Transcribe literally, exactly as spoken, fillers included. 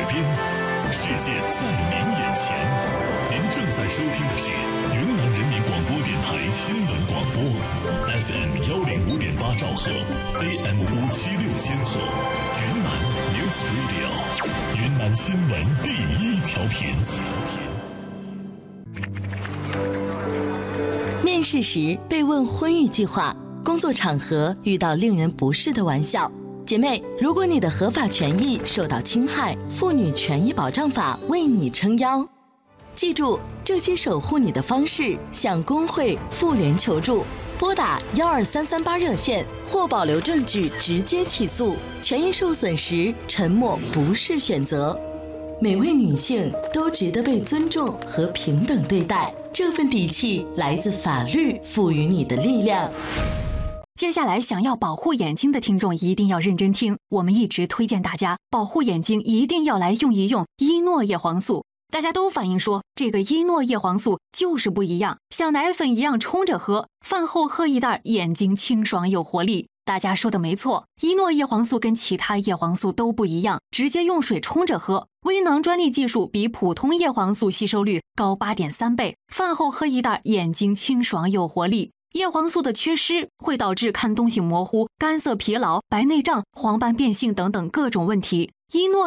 边，世界在您眼前。您正在收听的是云南人民广播电台新闻广播 ，F M 幺零五点八兆赫 ，A M 五七六千赫，云南 News Radio， 云南新闻第一调频。 面试时被问婚育计划，工作场合遇到令人不适的玩笑。姐妹，如果你的合法权益受到侵害，妇女权益保障法为你撑腰。记住，这些守护你的方式，向工会、妇联求助，拨打幺二三三八热线或保留证据直接起诉。权益受损时，沉默不是选择。每位女性都值得被尊重和平等对待，这份底气来自法律赋予你的力量。 接下来想要保护眼睛的听众一定要认真听，我们一直推荐大家保护眼睛一定要来用一用伊诺叶黄素。大家都反映说这个伊诺叶黄素就是不一样，像奶粉一样冲着喝，饭后喝一袋，眼睛清爽有活力。大家说的没错，伊诺叶黄素跟其他叶黄素都不一样，直接用水冲着喝，微囊专利技术比普通叶黄素吸收率高 八点三 倍，饭后喝一袋，眼睛清爽有活力。叶黄素的缺失会导致看东西模糊、干涩疲劳、白内障、黄斑变性等等各种问题。伊诺